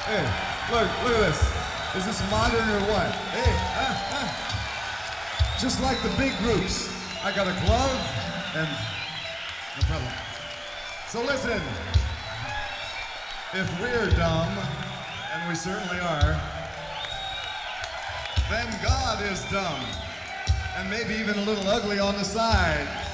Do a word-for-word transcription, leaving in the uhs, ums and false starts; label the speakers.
Speaker 1: Hey, look, look at this. Is this modern or what? Hey, ah, ah. Just like the big groups. I got a glove and no problem. So listen, if we're dumb, and we certainly are, then God is dumb, and maybe even a little ugly on the side.